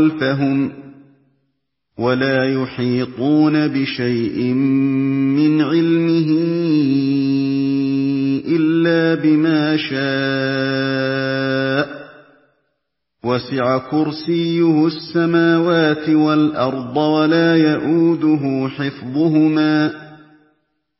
خَلْفَهُمْ وَلَا يُحِيطُونَ بِشَيْءٍ مِّنْ عِلْمِهِ إِلَّا بِمَا شَاءَ ۚ وَسِعَ كُرْسِيُّهُ السَّمَاوَاتِ وَالْأَرْضَ وَلَا يَئُودُهُ حِفْظُهُمَا